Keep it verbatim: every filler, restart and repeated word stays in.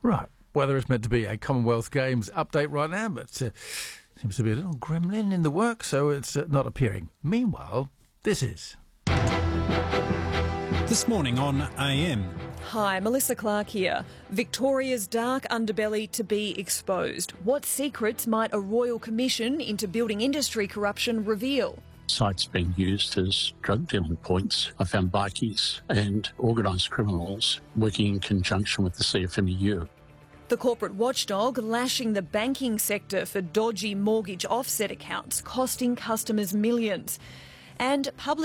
Right. Well, there is meant to be a Commonwealth Games update right now, but uh, seems to be a little gremlin in the work, so it's uh, not appearing. Meanwhile, this is... This morning on A M. Hi, Melissa Clark here. Victoria's dark underbelly to be exposed. What secrets might a royal commission into building industry corruption reveal? Sites being used as drug dealing points. I found bikies and organised criminals working in conjunction with the C F M E U. The corporate watchdog lashing the banking sector for dodgy mortgage offset accounts, costing customers millions. And public